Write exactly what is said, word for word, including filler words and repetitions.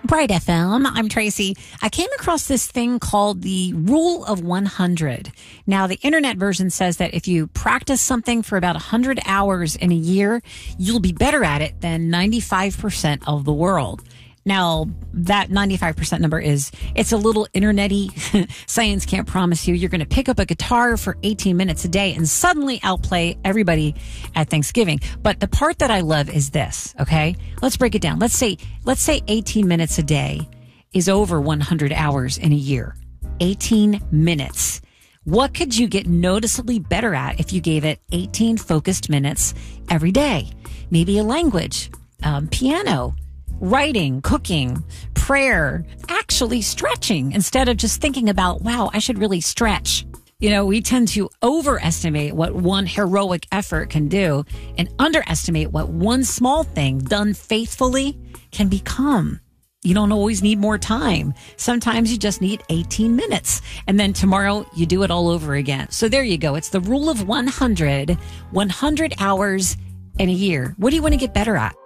Bright F M. I'm Tracy. I came across this thing called the Rule of one hundred. Now, the internet version says that if you practice something for about one hundred hours in a year, you'll be better at it than ninety-five percent of the world. Now, that ninety-five percent number is, it's a little internet-y. Science can't promise you you're going to pick up a guitar for eighteen minutes a day and suddenly outplay everybody at Thanksgiving. But the part that I love is this, okay? Let's break it down. Let's say, let's say eighteen minutes a day is over one hundred hours in a year. eighteen minutes. What could you get noticeably better at if you gave it eighteen focused minutes every day? Maybe a language, um, piano, writing, cooking, prayer, actually stretching instead of just thinking about, wow, I should really stretch. You know, we tend to overestimate what one heroic effort can do and underestimate what one small thing done faithfully can become. You don't always need more time. Sometimes you just need eighteen minutes. And then tomorrow you do it all over again. So there you go. It's the rule of one hundred, one hundred hours in a year. What do you want to get better at?